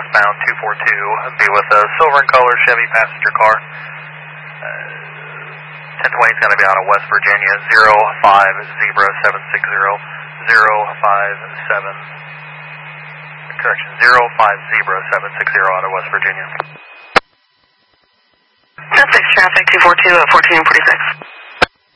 westbound 242, be with a silver in color Chevy passenger car. 1020 is going to be out of West Virginia, 050-760-057, correction, 050-760 out of West Virginia. That's 6 traffic, 242 at 1446.